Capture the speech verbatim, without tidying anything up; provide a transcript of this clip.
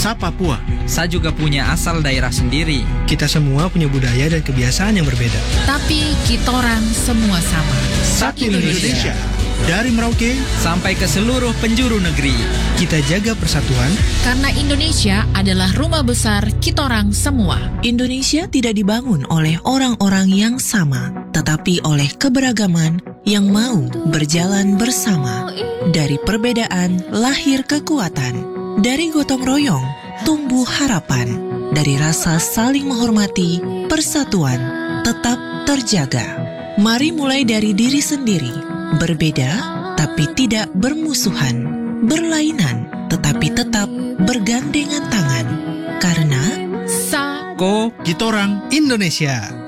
Sa Papua. Sa juga punya asal daerah sendiri. Kita semua punya budaya dan kebiasaan yang berbeda. Tapi kitorang semua sama. Satu Indonesia. Dari Merauke sampai ke seluruh penjuru negeri. Kita jaga persatuan. Karena Indonesia adalah rumah besar kitorang semua. Indonesia tidak dibangun oleh orang-orang yang sama, tetapi oleh keberagaman yang mau berjalan bersama. Dari perbedaan lahir kekuatan. Dari gotong royong tumbuh harapan. Dari rasa saling menghormati, persatuan tetap terjaga. Mari mulai dari diri sendiri. Berbeda, tapi tidak bermusuhan. Berlainan, tetapi tetap bergandengan tangan. Karena Sa Ko Kitorang Indonesia.